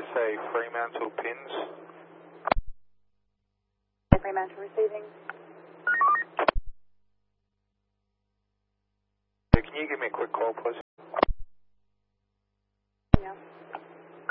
say Fremantle pins. Fremantle receiving. Can you give me a quick call, please?